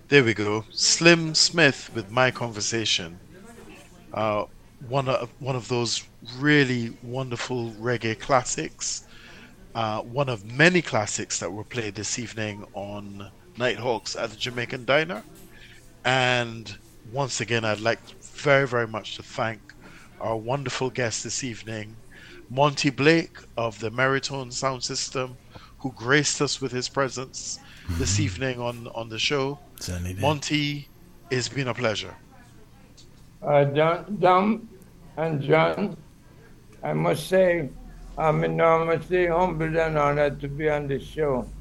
There we go. Slim Smith with My Conversation. Uh, one of those really wonderful reggae classics. One of many classics that were played this evening on Nighthawks at the Jamaican Diner. And once again, I'd like very, very much to thank our wonderful guest this evening, Monty Blake of the Meritone Sound System, who graced us with his presence this evening on the show. Certainly did. Monty, it's been a pleasure. Dom and John, I must say I'm enormously humbled and honored to be on this show.